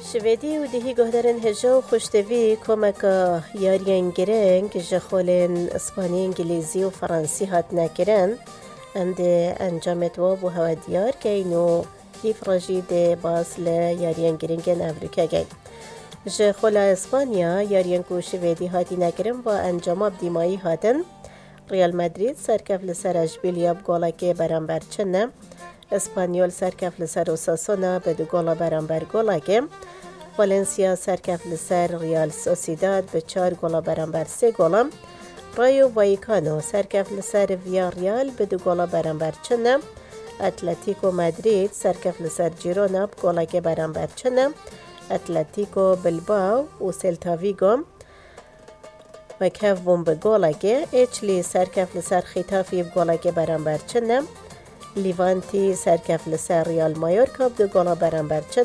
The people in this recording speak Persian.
شویدی و دهی گهدرن هجا و خوشتوی کمک یاریان گرنگ جخولن اسپانی انگلیزی و فرانسی هات نکرن اند انجامت واب و هوا دیار که اینو دیف راجی ده باز لیاریان گرنگن امریکا گی جخول اسپانیا یاریان کو شویدی هاتی نکرن و انجام دیمایی هاتن ریال مدرید سرکف لسر اشبیلیا بگولا که برانبر چنه اسپانیول سرکف لسر اوساسونا به 2 گولا برانبر گولا که والنسیا سرکف لسر ریال سوسیداد به 4 گولا برانبر 3 گولا رایو وایکانو سرکف لسر ویاریال به 2 گولا برانبر چنه اتلتیکو مدرید سرکف لسر جیرونا بگولا که برانبر چنه اتلتیکو بلباو و سلتا ویگو و کف بوم به گولا که اچلی سرکف لسر خیتافی بگولا که برانبر چنه لیوانتی سرکف لسر ریال مایورکا به 2 گولا برانبر چنه